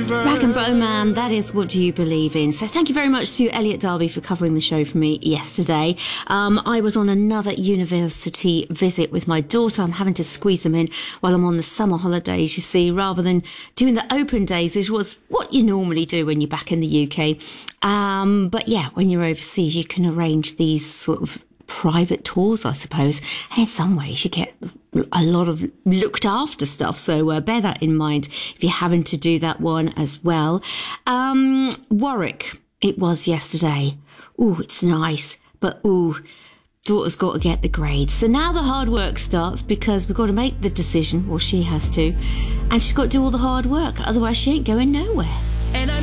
Rag and Bone Man, that is What Do You Believe In? So thank you very much to Elliot Darby for covering the show for me yesterday. I was on another university visit with my daughter. I'm having to squeeze them in while I'm on the summer holidays, you see, rather than doing the open days, which was what you normally do when you're back in the UK. But yeah, when you're overseas, you can arrange these sort of private tours, I suppose. And in some ways, you get a lot of looked after stuff. So bear that in mind if you're having to do that one as well. Warwick, it was yesterday. Ooh, it's nice. But ooh, daughter's got to get the grades. So now the hard work starts because we've got to make the decision, or she has to. And she's got to do all the hard work. Otherwise, she ain't going nowhere. And I